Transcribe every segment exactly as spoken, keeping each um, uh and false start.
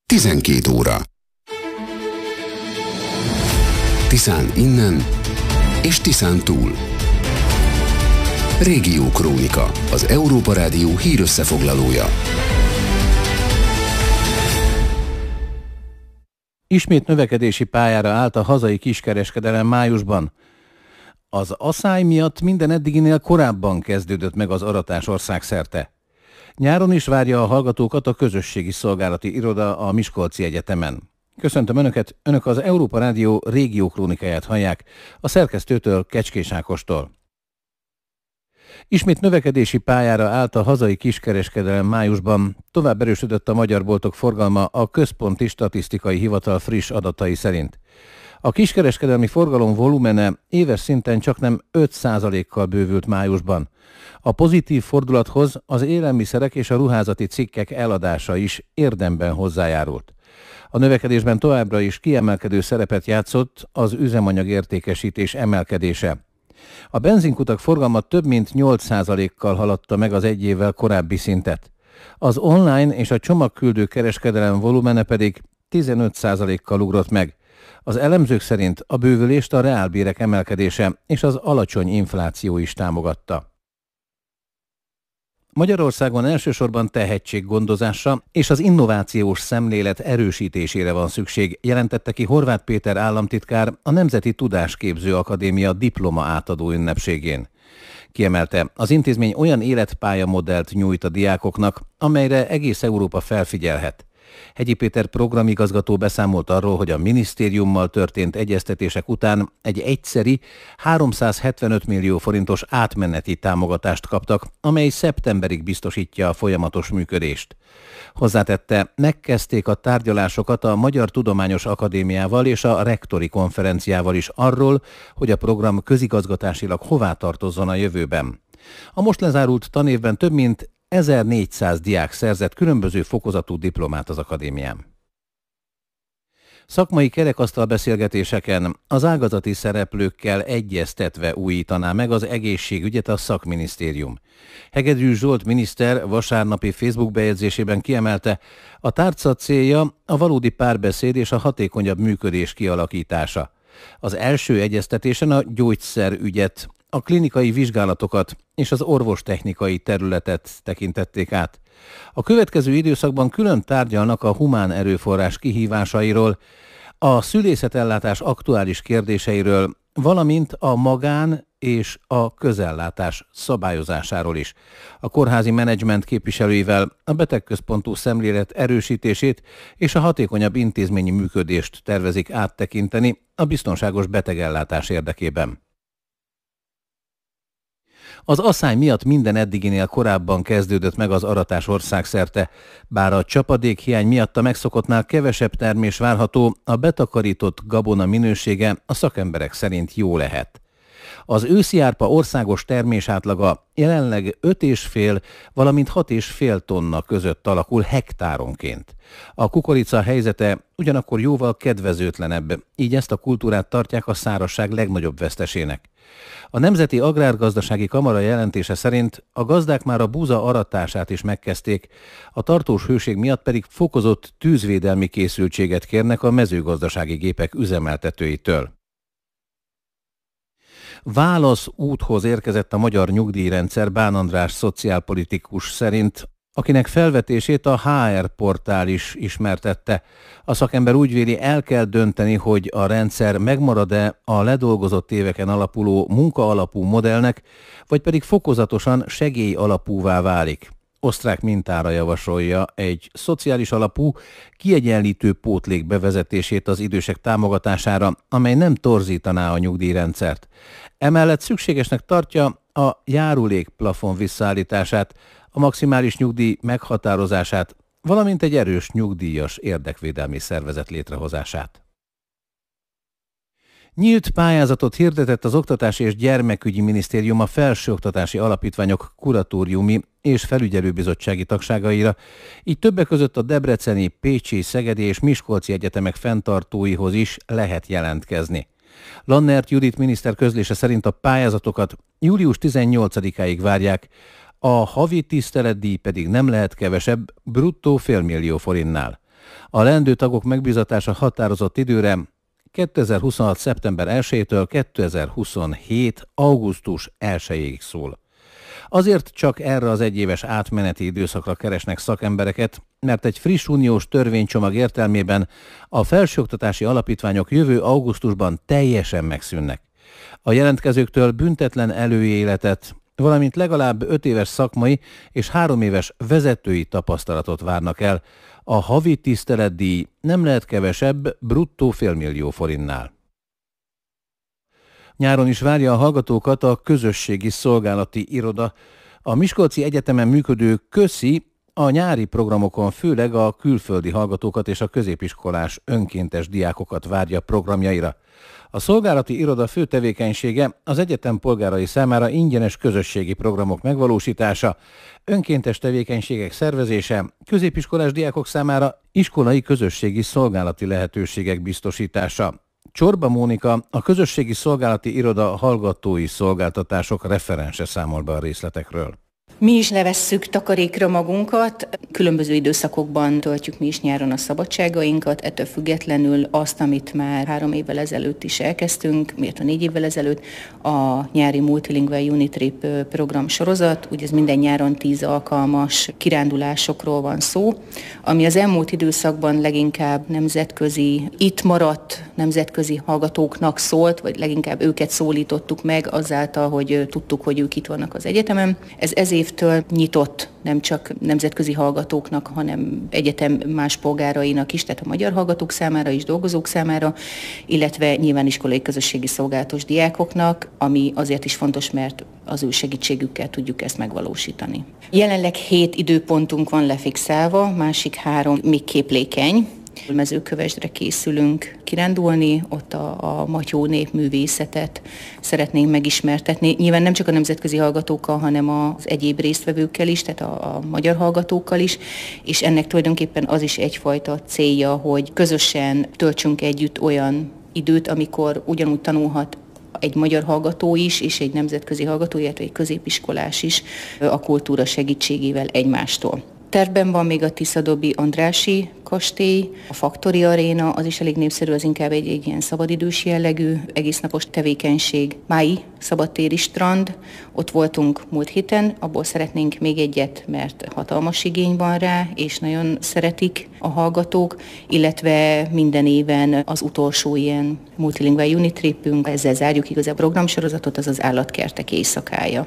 tizenkét óra. Tiszán innen és Tiszán túl. Régiókrónika, az Európa Rádió hírösszefoglalója. Ismét növekedési pályára állt a hazai kiskereskedelem májusban. Az aszály miatt minden eddiginél korábban kezdődött meg az aratás országszerte. Nyáron is várja a hallgatókat a közösségi szolgálati iroda a Miskolci Egyetemen. Köszöntöm Önöket, Önök az Európa Rádió régiókrónikáját hallják, a szerkesztőtől, Kecskés Ákostól. Ismét növekedési pályára állt a hazai kiskereskedelem májusban, tovább erősödött a magyar boltok forgalma a Központi Statisztikai Hivatal friss adatai szerint. A kiskereskedelmi forgalom volumene éves szinten csaknem öt százalékkal bővült májusban. A pozitív fordulathoz az élelmiszerek és a ruházati cikkek eladása is érdemben hozzájárult. A növekedésben továbbra is kiemelkedő szerepet játszott az üzemanyag értékesítés emelkedése. A benzinkutak forgalma több mint nyolc százalékkal haladta meg az egy évvel korábbi szintet. Az online és a csomagküldő kereskedelem volumene pedig tizenöt százalékkal ugrott meg. Az elemzők szerint a bővülést a reálbérek emelkedése és az alacsony infláció is támogatta. Magyarországon elsősorban tehetséggondozásra és az innovációs szemlélet erősítésére van szükség, jelentette ki Horváth Péter államtitkár a Nemzeti Tudásképző Akadémia diploma átadó ünnepségén. Kiemelte, az intézmény olyan életpályamodellt nyújt a diákoknak, amelyre egész Európa felfigyelhet. Hegyi Péter programigazgató beszámolt arról, hogy a minisztériummal történt egyeztetések után egy egyszeri háromszázhetvenöt millió forintos átmeneti támogatást kaptak, amely szeptemberig biztosítja a folyamatos működést. Hozzátette, megkezdték a tárgyalásokat a Magyar Tudományos Akadémiával és a Rektori Konferenciával is arról, hogy a program közigazgatásilag hová tartozzon a jövőben. A most lezárult tanévben több mint ezernégyszáz diák szerzett különböző fokozatú diplomát az akadémián. Szakmai kerekasztal beszélgetéseken az ágazati szereplőkkel egyeztetve újítaná meg az egészségügyet a szakminisztérium. Hegedűs Zsolt miniszter vasárnapi Facebook bejegyzésében kiemelte, a tárca célja a valódi párbeszéd és a hatékonyabb működés kialakítása. Az első egyeztetésen a gyógyszerügyet, a klinikai vizsgálatokat és az orvostechnikai területet tekintették át. A következő időszakban külön tárgyalnak a humán erőforrás kihívásairól, a szülészetellátás aktuális kérdéseiről, valamint a magán és a közellátás szabályozásáról is. A kórházi menedzsment képviselőivel a betegközpontú szemlélet erősítését és a hatékonyabb intézményi működést tervezik áttekinteni a biztonságos betegellátás érdekében. Az aszály miatt minden eddiginél korábban kezdődött meg az aratás országszerte, bár a csapadékhiány miatt a megszokottnál kevesebb termés várható, a betakarított gabona minősége a szakemberek szerint jó lehet. Az őszi árpa országos termésátlaga jelenleg öt és fél, valamint hat és fél tonna között alakul hektáronként. A kukorica helyzete ugyanakkor jóval kedvezőtlenebb, így ezt a kultúrát tartják a szárazság legnagyobb vesztesének. A Nemzeti Agrárgazdasági Kamara jelentése szerint a gazdák már a búza aratását is megkezdték, a tartós hőség miatt pedig fokozott tűzvédelmi készültséget kérnek a mezőgazdasági gépek üzemeltetőitől. Válasz úthoz érkezett a magyar nyugdíjrendszer Bán András szociálpolitikus szerint, akinek felvetését a há er portál is ismertette. A szakember úgy véli, el kell dönteni, hogy a rendszer megmarad-e a ledolgozott éveken alapuló munkaalapú modellnek, vagy pedig fokozatosan segély alapúvá válik. Osztrák mintára javasolja egy szociális alapú, kiegyenlítő pótlék bevezetését az idősek támogatására, amely nem torzítaná a nyugdíjrendszert. Emellett szükségesnek tartja a járulékplafon visszaállítását, a maximális nyugdíj meghatározását, valamint egy erős nyugdíjas érdekvédelmi szervezet létrehozását. Nyílt pályázatot hirdetett az Oktatási és Gyermekügyi Minisztérium a felsőoktatási alapítványok kuratóriumi és felügyelőbizottsági tagságaira, így többek között a debreceni, pécsi, szegedi és miskolci egyetemek fenntartóihoz is lehet jelentkezni. Lannert Judit miniszter közlése szerint a pályázatokat július tizennyolcadikáig várják, a havi tiszteletdíj pedig nem lehet kevesebb, bruttó félmillió forintnál. A leendő tagok megbízatása határozott időre kétezer-huszonhat. szeptember elsejétől kétezer-huszonhét. augusztus elsejéig szól. Azért csak erre az egyéves átmeneti időszakra keresnek szakembereket, mert egy friss uniós törvénycsomag értelmében a felsőoktatási alapítványok jövő augusztusban teljesen megszűnnek. A jelentkezőktől büntetlen előéletet, valamint legalább öt éves szakmai és három éves vezetői tapasztalatot várnak el. A havi tiszteletdíj nem lehet kevesebb, bruttó félmillió forintnál. Nyáron is várja a hallgatókat a közösségi szolgálati iroda. A Miskolci Egyetemen működő KÖSZI a nyári programokon főleg a külföldi hallgatókat és a középiskolás önkéntes diákokat várja programjaira. A szolgálati iroda fő tevékenysége az egyetem polgárai számára ingyenes közösségi programok megvalósítása, önkéntes tevékenységek szervezése, középiskolás diákok számára iskolai közösségi szolgálati lehetőségek biztosítása. Csorba Mónika, a közösségi szolgálati iroda hallgatói szolgáltatások referense számol be a részletekről. Mi is levesszük takarékra magunkat, különböző időszakokban töltjük mi is nyáron a szabadságainkat, ettől függetlenül azt, amit már három évvel ezelőtt is elkezdtünk, illetve négy évvel ezelőtt, a nyári Multilingual Unitrip program sorozat, ugye ez minden nyáron tíz alkalmas kirándulásokról van szó, ami az elmúlt időszakban leginkább nemzetközi, itt maradt nemzetközi hallgatóknak szólt, vagy leginkább őket szólítottuk meg azáltal, hogy tudtuk, hogy ők itt vannak az egyetemen. Ez ez évtől nyitott nem csak nemzetközi hallgatóknak, hanem egyetem más polgárainak is, tehát a magyar hallgatók számára is, dolgozók számára, illetve nyilván iskolai közösségi szolgálatos diákoknak, ami azért is fontos, mert az ő segítségükkel tudjuk ezt megvalósítani. Jelenleg hét időpontunk van lefixálva, másik három még képlékeny. Mezőkövesdre készülünk kirándulni, ott a, a matyó népművészetet szeretnénk megismertetni. Nyilván nem csak a nemzetközi hallgatókkal, hanem az egyéb résztvevőkkel is, tehát a, a magyar hallgatókkal is, és ennek tulajdonképpen az is egyfajta célja, hogy közösen töltsünk együtt olyan időt, amikor ugyanúgy tanulhat egy magyar hallgató is, és egy nemzetközi hallgató, illetve egy középiskolás is a kultúra segítségével egymástól. Tervben van még a Tiszadobi Andrássy kastély, a Faktori Aréna, az is elég népszerű, az inkább egy, egy ilyen szabadidős jellegű, egésznapos tevékenység. Mái szabadtéri strand, ott voltunk múlt héten, abból szeretnénk még egyet, mert hatalmas igény van rá, és nagyon szeretik a hallgatók, illetve minden éven az utolsó ilyen Multilingual Unitripünk, ezzel zárjuk igazából a programsorozatot, az az állatkertek éjszakája.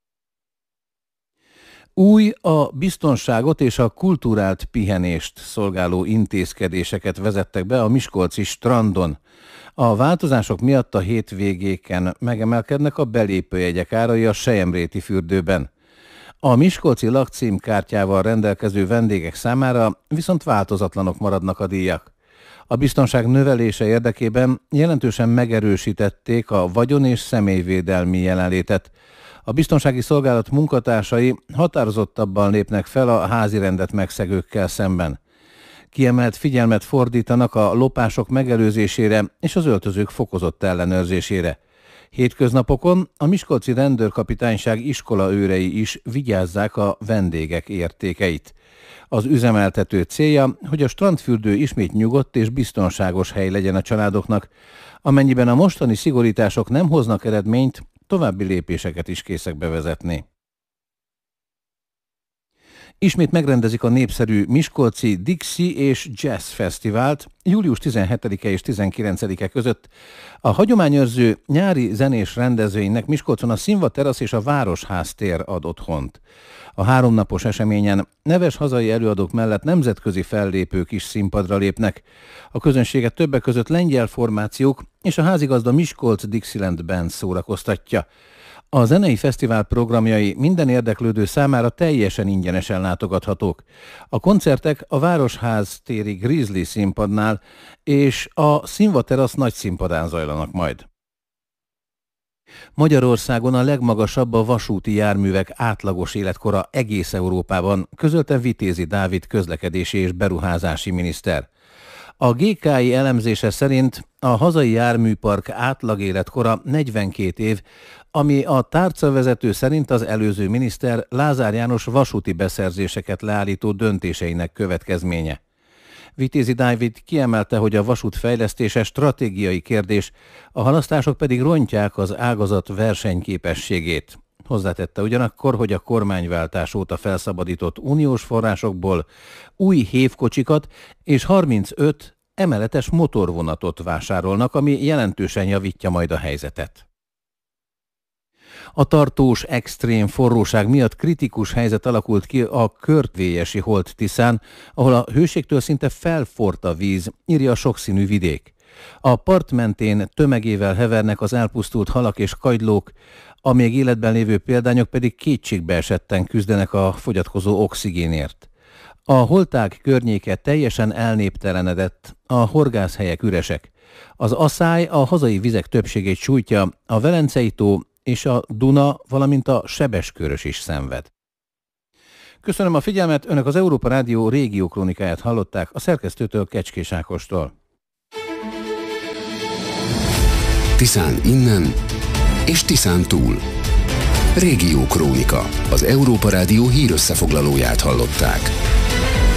Új, a biztonságot és a kulturált pihenést szolgáló intézkedéseket vezettek be a miskolci strandon. A változások miatt a hétvégéken megemelkednek a belépőjegyek árai a Selyemréti fürdőben. A miskolci lakcímkártyával rendelkező vendégek számára viszont változatlanok maradnak a díjak. A biztonság növelése érdekében jelentősen megerősítették a vagyon- és személyvédelmi jelenlétet. A biztonsági szolgálat munkatársai határozottabban lépnek fel a házirendet megszegőkkel szemben. Kiemelt figyelmet fordítanak a lopások megelőzésére és az öltözők fokozott ellenőrzésére. Hétköznapokon a miskolci rendőrkapitányság iskolaőrei is vigyázzák a vendégek értékeit. Az üzemeltető célja, hogy a strandfürdő ismét nyugodt és biztonságos hely legyen a családoknak. Amennyiben a mostani szigorítások nem hoznak eredményt, további lépéseket is készek bevezetni. Ismét megrendezik a népszerű miskolci Dixie és Jazz Fesztivált július tizenhetedike és tizenkilencedike között. A hagyományőrző nyári zenés rendezvénynek Miskolcon a Színva terasz és a Városház tér ad otthont. A háromnapos eseményen neves hazai előadók mellett nemzetközi fellépők is színpadra lépnek. A közönséget többek között lengyel formációk és a házigazda Miskolc Dixieland Band szórakoztatja. A zenei fesztivál programjai minden érdeklődő számára teljesen ingyenesen látogathatók. A koncertek a Városház téri Grizzly színpadnál és a Színva terasz nagy színpadán zajlanak majd. Magyarországon a legmagasabb a vasúti járművek átlagos életkora egész Európában, közölte Vitézi Dávid közlekedési és beruházási miniszter. A gé ká i elemzése szerint a hazai járműpark átlagéletkora negyvenkét év, ami a tárcavezető szerint az előző miniszter Lázár János vasúti beszerzéseket leállító döntéseinek következménye. Vitézi Dávid kiemelte, hogy a vasút fejlesztése stratégiai kérdés, a halasztások pedig rontják az ágazat versenyképességét. Hozzátette ugyanakkor, hogy a kormányváltás óta felszabadított uniós forrásokból új hévkocsikat és harmincöt emeletes motorvonatot vásárolnak, ami jelentősen javítja majd a helyzetet. A tartós, extrém forróság miatt kritikus helyzet alakult ki a Körtvélyesi Holt-Tiszán, ahol a hőségtől szinte felforrt a víz, írja a sokszínű vidék. A part mentén tömegével hevernek az elpusztult halak és kagylók, a még életben lévő példányok pedig kétségbe esetten küzdenek a fogyatkozó oxigénért. A holtág környéke teljesen elnéptelenedett, a horgászhelyek üresek. Az aszály a hazai vizek többségét sújtja, a Velencei tó és a Duna, valamint a Sebeskörös is szenved. Köszönöm a figyelmet, Önök az Európa Rádió régiókrónikáját hallották a szerkesztőtől, Kecskés Ákostól. Tiszán innen és Tiszán túl. Régiókrónika, az Európa Rádió hírösszefoglalóját hallották.